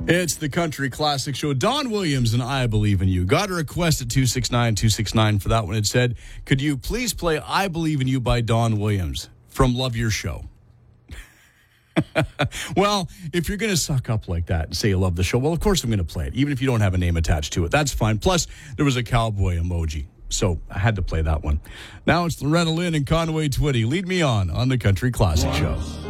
It's the Country Classic Show. Dawn Williams and I Believe in You. Got a request at 269-269 for that one. It said, could you please play I Believe in You by Dawn Williams from Love Your Show? Well, if you're going to suck up like that and say you love the show, well, of course I'm going to play it, even if you don't have a name attached to it. That's fine. Plus, there was a cowboy emoji, so I had to play that one. Now it's Loretta Lynn and Conway Twitty. Lead me on the Country Classic Show.